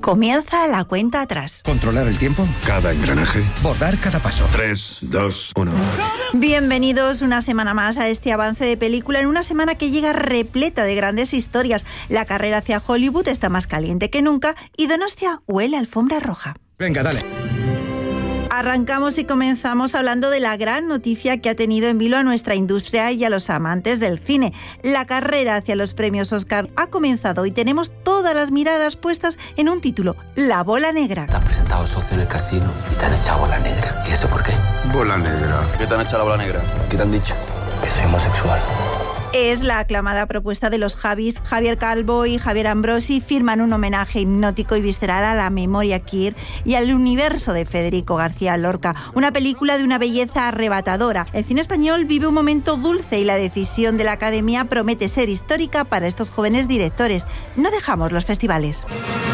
Comienza la cuenta atrás. Controlar el tiempo. Cada engranaje. Bordar cada paso. 3, 2, 1. Bienvenidos una semana más a este avance de película, en una semana que llega repleta de grandes historias. La carrera hacia Hollywood está más caliente que nunca y Donostia huele a alfombra roja. Venga, dale. Arrancamos y comenzamos hablando de la gran noticia que ha tenido en vilo a nuestra industria y a los amantes del cine. La carrera hacia los premios Oscar ha comenzado y tenemos todas las miradas puestas en un título, La Bola Negra. Te han presentado socio en el casino y te han echado bola negra. ¿Y eso por qué? Bola negra. ¿Qué te han echado la bola negra? ¿Qué te han dicho? Que soy homosexual. Es la aclamada propuesta de los Javis. Javier Calvo y Javier Ambrosi firman un homenaje hipnótico y visceral a la memoria queer y al universo de Federico García Lorca. Una película de una belleza arrebatadora. El cine español vive un momento dulce y la decisión de la Academia promete ser histórica para estos jóvenes directores. No dejamos los festivales.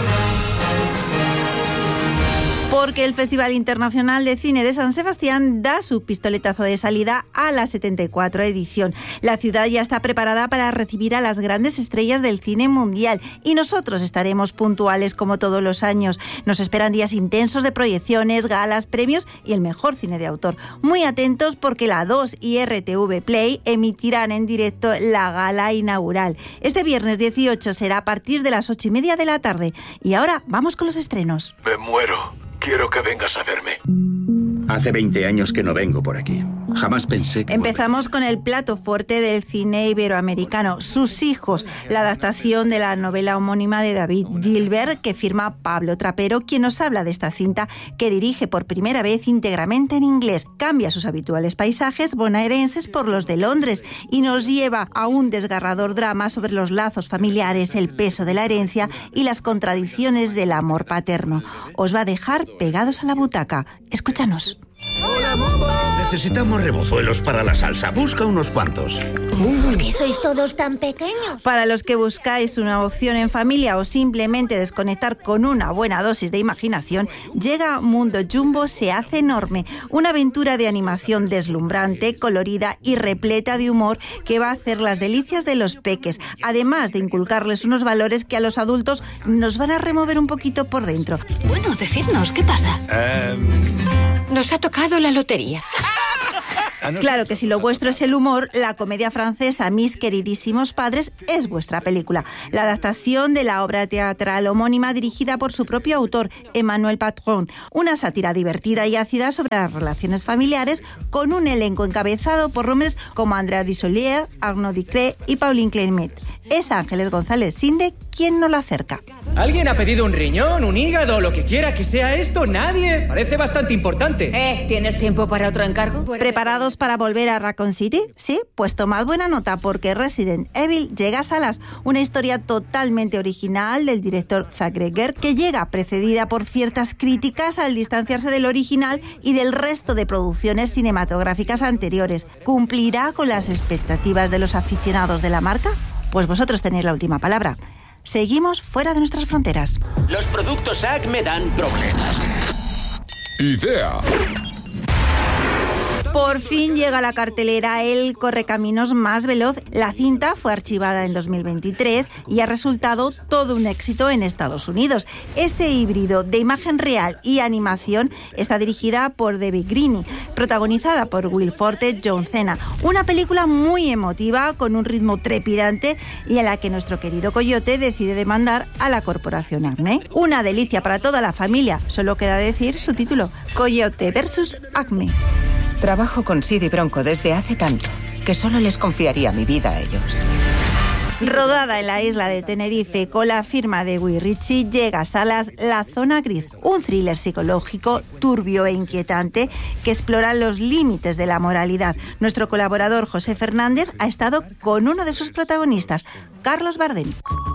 Porque el Festival Internacional de Cine de San Sebastián da su pistoletazo de salida a la 74 edición. La ciudad ya está preparada para recibir a las grandes estrellas del cine mundial y nosotros estaremos puntuales como todos los años. Nos esperan días intensos de proyecciones, galas, premios y el mejor cine de autor. Muy atentos porque la 2 y RTV Play emitirán en directo la gala inaugural. Este viernes 18 será a partir de las 8:30 de la tarde. Y ahora vamos con los estrenos. Me muero. Quiero que vengas a verme. Hace 20 años que no vengo por aquí. Jamás pensé que... Empezamos con el plato fuerte del cine iberoamericano, Sus hijos, la adaptación de la novela homónima de David Gilbert, que firma Pablo Trapero, quien nos habla de esta cinta que dirige por primera vez íntegramente en inglés. Cambia sus habituales paisajes bonaerenses por los de Londres y nos lleva a un desgarrador drama sobre los lazos familiares, el peso de la herencia y las contradicciones del amor paterno. Os va a dejar pegados a la butaca. Escúchanos. Necesitamos rebozuelos para la salsa. Busca unos cuantos. ¿Por qué sois todos tan pequeños? Para los que buscáis una opción en familia o simplemente desconectar con una buena dosis de imaginación, llega Mundo Jumbo se hace enorme. Una aventura de animación deslumbrante, colorida y repleta de humor que va a hacer las delicias de los peques, además de inculcarles unos valores que a los adultos nos van a remover un poquito por dentro. Bueno, decidnos, ¿qué pasa? Nos ha tocado la lotería. Claro que si lo vuestro es el humor, la comedia francesa Mis queridísimos padres es vuestra película. La adaptación de la obra teatral homónima dirigida por su propio autor, Emmanuel Patron. Una sátira divertida y ácida sobre las relaciones familiares con un elenco encabezado por nombres como Andrea Dussolier, Arnaud Ducré y Pauline Clément. Es Ángeles González Sinde quien nos la acerca. ¿Alguien ha pedido un riñón, un hígado, lo que quiera que sea esto? ¿Nadie? Parece bastante importante. ¿Tienes tiempo para otro encargo? ¿Preparados para volver a Raccoon City? Sí, pues tomad buena nota porque Resident Evil llega a salas. Una historia totalmente original del director Zack Greger que llega precedida por ciertas críticas al distanciarse del original y del resto de producciones cinematográficas anteriores. ¿Cumplirá con las expectativas de los aficionados de la marca? Pues vosotros tenéis la última palabra. Seguimos fuera de nuestras fronteras. Los productos SAC me dan problemas. Idea. Por fin llega a la cartelera el correcaminos más veloz. La cinta fue archivada en 2023 y ha resultado todo un éxito en Estados Unidos. Este híbrido de imagen real y animación está dirigida por Debbie Greeney, protagonizada por Will Forte, John Cena. Una película muy emotiva, con un ritmo trepidante y en la que nuestro querido Coyote decide demandar a la corporación Acme. Una delicia para toda la familia. Solo queda decir su título, Coyote versus Acme. Trabajo con Sid y Bronco desde hace tanto que solo les confiaría mi vida a ellos. Rodada en la isla de Tenerife con la firma de Guy Ritchie, llega a salas La Zona Gris, un thriller psicológico turbio e inquietante que explora los límites de la moralidad. Nuestro colaborador José Fernández ha estado con uno de sus protagonistas, Carlos Bardem.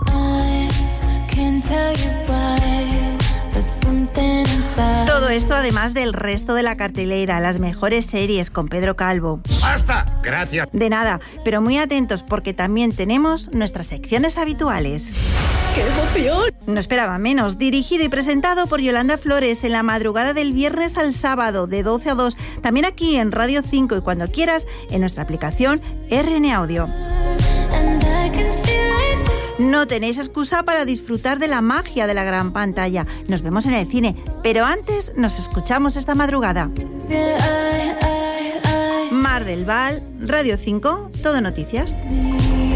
Todo esto además del resto de la cartelera, las mejores series con Pedro Calvo. ¡Basta! Gracias. De nada, pero muy atentos porque también tenemos nuestras secciones habituales. ¡Qué emoción! No esperaba menos. Dirigido y presentado por Yolanda Flores en la madrugada del viernes al sábado de 12 a 2. También aquí en Radio 5 y cuando quieras en nuestra aplicación RN Audio. No tenéis excusa para disfrutar de la magia de la gran pantalla. Nos vemos en el cine, pero antes nos escuchamos esta madrugada. Mar del Val, Radio 5, Todo Noticias.